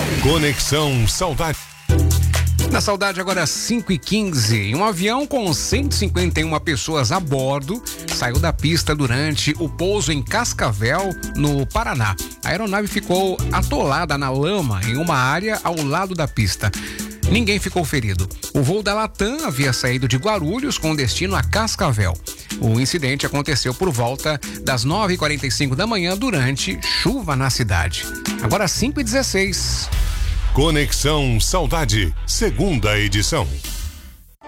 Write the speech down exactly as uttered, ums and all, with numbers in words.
Conexão Saudade. Na Saudade, agora cinco e quinze. Um avião com cento e cinquenta e uma pessoas a bordo saiu da pista durante o pouso em Cascavel, no Paraná. A aeronave ficou atolada na lama em uma área ao lado da pista. Ninguém ficou ferido. O voo da Latam havia saído de Guarulhos com destino a Cascavel. O incidente aconteceu por volta das nove e quarenta e cinco da manhã durante chuva na cidade. Agora cinco e dezesseis. Conexão Saudade, segunda edição.